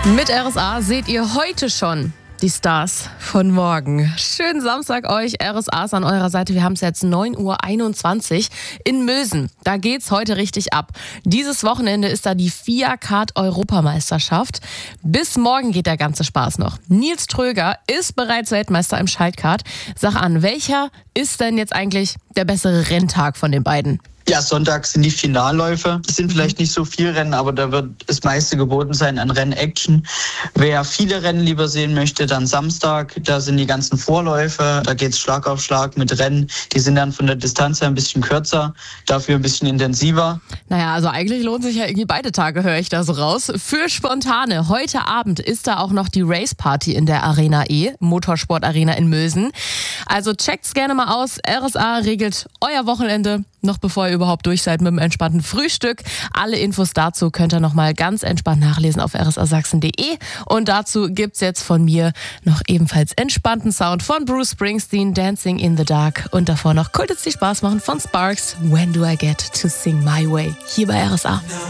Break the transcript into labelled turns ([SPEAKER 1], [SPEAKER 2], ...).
[SPEAKER 1] Mit RSA seht ihr heute schon die Stars von morgen. Schönen Samstag euch, RSA ist an eurer Seite. Wir haben es jetzt 9:21 Uhr in Mösen. Da geht's heute richtig ab. Dieses Wochenende ist da die FIA-Kart-Europameisterschaft. Bis morgen geht der ganze Spaß noch. Nils Tröger ist bereits Weltmeister im Schaltkart. Sag an, welcher ist denn jetzt eigentlich der bessere Renntag von den beiden?
[SPEAKER 2] Ja, Sonntag sind die Finalläufe. Es sind vielleicht nicht so viele Rennen, aber da wird das meiste geboten sein an Rennaction. Wer viele Rennen lieber sehen möchte, dann Samstag. Da sind die ganzen Vorläufe. Da geht's Schlag auf Schlag mit Rennen. Die sind dann von der Distanz her ein bisschen kürzer, dafür ein bisschen intensiver.
[SPEAKER 1] Naja, also eigentlich lohnt sich ja irgendwie beide Tage, höre ich da so raus. Für Spontane, heute Abend ist da auch noch die Race Party in der Arena E, Motorsport Arena in Mösen. Also checkt's gerne mal aus. RSA regelt euer Wochenende, noch bevor ihr überhaupt durch seid mit dem entspannten Frühstück. Alle Infos dazu könnt ihr nochmal ganz entspannt nachlesen auf rsasachsen.de. Und dazu gibt's jetzt von mir noch ebenfalls entspannten Sound von Bruce Springsteen, Dancing in the Dark. Und davor noch Kult, die Spaß machen von Sparks, When Do I Get to Sing My Way, hier bei RSA.